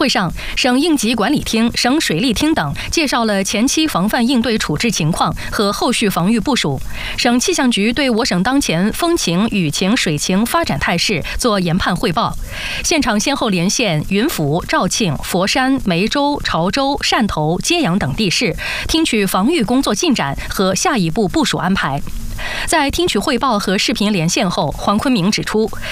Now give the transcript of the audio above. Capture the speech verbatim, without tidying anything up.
会上，省应急管理厅、省水利厅等介绍了前期防范应对处置情况和后续防御部署。省气象局对我省当前风情、雨情、水情发展态势做研判汇报。现场先后连线云浮、肇庆、佛山、梅州、潮州、汕头、揭阳等地市，听取防御工作进展和下一步部署安排。在听取汇报和视频连线后，黄坤明指出，